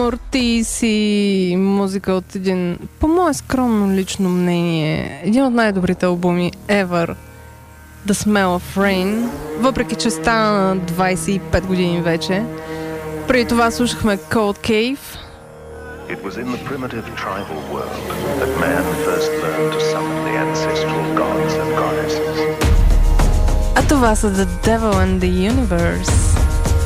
Ортис и музика от един, по мое скромно лично мнение, един от най-добрите албуми ever, The Smell of Rain, въпреки че стана на 25 години вече. Преди това слушахме Cold Cave. It was in the primitive tribal world that man first learned to summon the ancestral gods and goddesses. А това са The Devil and the Universe.